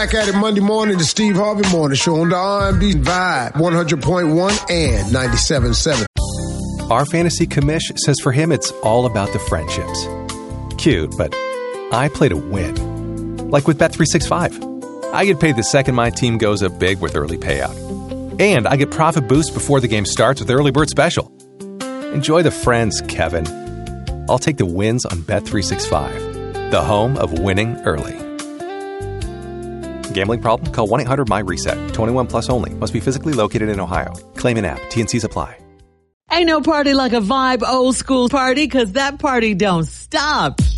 Back at it Monday morning, the Steve Harvey Morning Show on the R&B Vibe, 100.1 and 97.7. Our fantasy commish says for him it's all about the friendships. Cute, but I play to win. Like with Bet365. I get paid the second my team goes up big with early payout. And I get profit boost before the game starts with Early Bird Special. Enjoy the friends, Kevin. I'll take the wins on Bet365, the home of winning early. Gambling problem? Call 1-800-MY-RESET. 21 plus only. Must be physically located in Ohio. Claim in app. T&Cs apply. Ain't no party like a Vibe old school party, 'cause that party don't stop.